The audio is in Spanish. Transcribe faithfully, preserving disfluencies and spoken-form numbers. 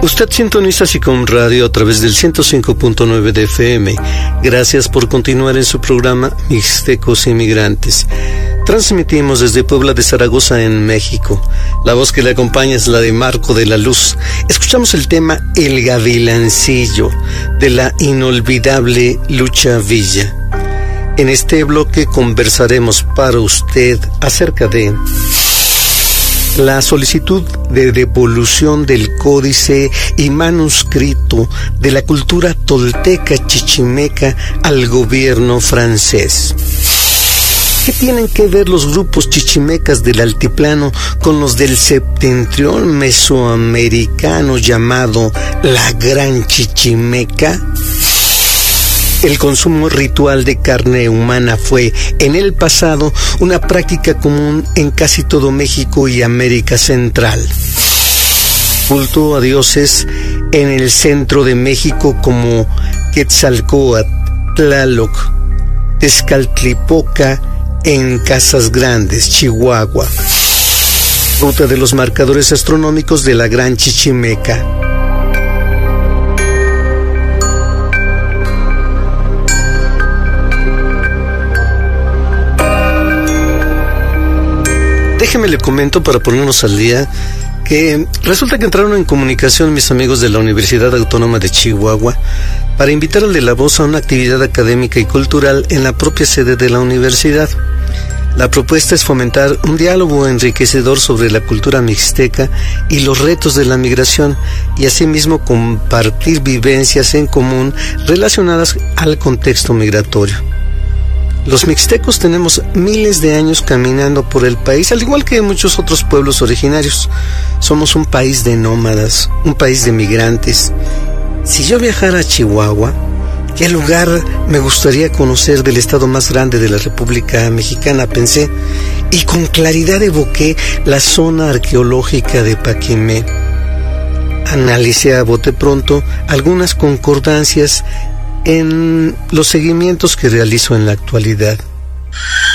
Usted sintoniza SICOM Radio a través del ciento cinco punto nueve de F M. Gracias por continuar en su programa Mixtecos Inmigrantes. Transmitimos desde Puebla de Zaragoza, en México. La voz que le acompaña es la de Marco de la Luz. Escuchamos el tema El Gavilancillo, de la inolvidable Lucha Villa. En este bloque conversaremos para usted acerca de la solicitud de devolución del códice y manuscrito de la cultura tolteca chichimeca al gobierno francés. ¿Qué tienen que ver los grupos chichimecas del altiplano con los del septentrión mesoamericano llamado la Gran Chichimeca? El consumo ritual de carne humana fue, en el pasado, una práctica común en casi todo México y América Central. Culto a dioses en el centro de México como Quetzalcóatl, Tlaloc, Tezcatlipoca, en Casas Grandes, Chihuahua. Ruta de los marcadores astronómicos de la Gran Chichimeca. Déjeme le comento para ponernos al día que resulta que entraron en comunicación mis amigos de la Universidad Autónoma de Chihuahua para invitarle la voz a una actividad académica y cultural en la propia sede de la universidad. La propuesta es fomentar un diálogo enriquecedor sobre la cultura mixteca y los retos de la migración, y asimismo compartir vivencias en común relacionadas al contexto migratorio. Los mixtecos tenemos miles de años caminando por el país, al igual que muchos otros pueblos originarios. Somos un país de nómadas, un país de migrantes. Si yo viajara a Chihuahua, ¿qué lugar me gustaría conocer del estado más grande de la República Mexicana?, pensé, y con claridad evoqué la zona arqueológica de Paquimé. Analicé a bote pronto algunas concordancias en los seguimientos que realizo en la actualidad.